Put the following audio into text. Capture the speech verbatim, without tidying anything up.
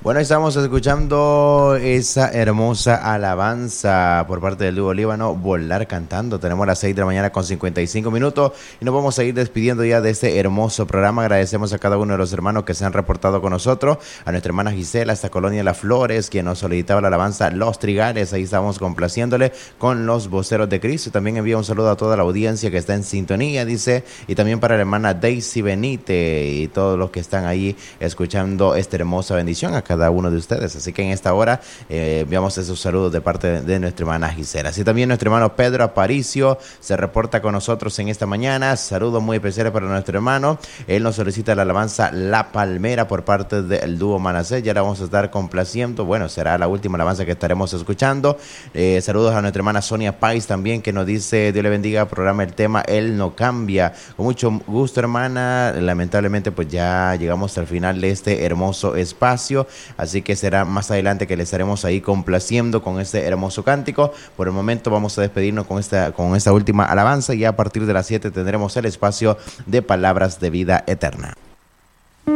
Bueno, estamos escuchando esa hermosa alabanza por parte del dúo Líbano, Volar Cantando. Tenemos las seis de la mañana con cincuenta y cinco minutos y nos vamos a ir despidiendo ya de este hermoso programa. Agradecemos a cada uno de los hermanos que se han reportado con nosotros, a nuestra hermana Gisela, esta Colonia Las Flores, quien nos solicitaba la alabanza Los Trigales. Ahí estamos complaciéndole con los voceros de Cristo. También envía un saludo a toda la audiencia que está en sintonía, dice, y también para la hermana Daisy Benítez y todos los que están ahí escuchando esta hermosa bendición a cada uno de ustedes. Así que en esta hora eh, enviamos esos saludos de parte de, de nuestra hermana Gisela. Así también nuestro hermano Pedro Aparicio se reporta con nosotros en esta mañana. Saludos muy especiales para nuestro hermano. Él nos solicita la alabanza La Palmera por parte del dúo Manasés. Ya la vamos a estar complaciendo. Bueno, será la última alabanza que estaremos escuchando. Eh, saludos a nuestra hermana Sonia Pais también, que nos dice, Dios le bendiga, programa el tema Él no cambia. Con mucho gusto, hermana. Lamentablemente pues ya llegamos al final de este hermoso espacio. Así que será más adelante que le estaremos ahí complaciendo con este hermoso cántico. Por el momento vamos a despedirnos con esta, con esta última alabanza y a partir de las siete tendremos el espacio de Palabras de Vida Eterna.